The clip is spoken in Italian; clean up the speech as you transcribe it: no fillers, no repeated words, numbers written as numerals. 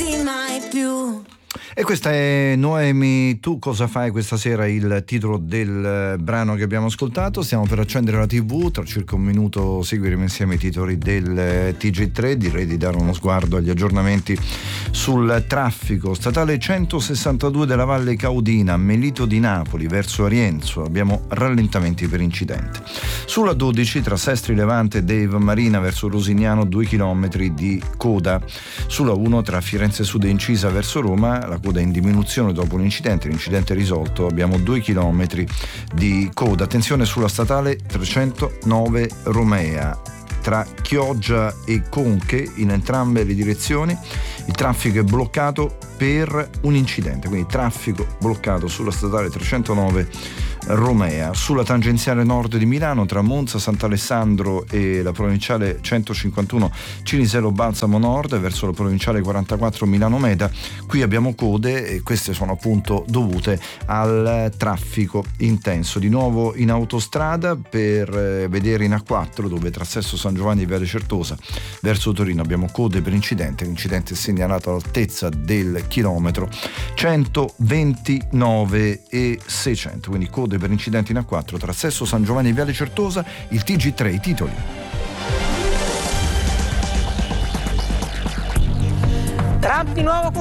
perderti mai più. E questa è Noemi, tu cosa fai questa sera, il titolo del brano che abbiamo ascoltato. Stiamo per accendere la TV, tra circa un minuto seguiremo insieme i titoli del TG3. Direi di dare uno sguardo agli aggiornamenti sul traffico. Statale 162 della Valle Caudina, Melito di Napoli verso Arienzo, abbiamo rallentamenti per incidente. Sulla 12 tra Sestri Levante e Dave Marina verso Rosignano 2 km di coda. Sulla 1 tra Firenze Sud e Incisa verso Roma la coda è in diminuzione dopo l'incidente è risolto, abbiamo 2 km di coda. Attenzione sulla statale 309 Romea tra Chioggia e Conche, in entrambe le direzioni il traffico è bloccato per un incidente, quindi traffico bloccato sulla statale 309 Romea. Sulla tangenziale nord di Milano tra Monza, Sant'Alessandro e la provinciale 151 Cinisello Balsamo Nord verso la provinciale 44 Milano Meta, qui abbiamo code e queste sono appunto dovute al traffico intenso. Di nuovo in autostrada per vedere in A4 dove tra Sesto San Giovanni e Viale Certosa verso Torino abbiamo code per incidente. L'incidente è segnalato all'altezza del chilometro 129 e 600, quindi code per incidenti in A4 tra Sesto San Giovanni e Viale Certosa. Il TG3, i titoli. Trump di nuovo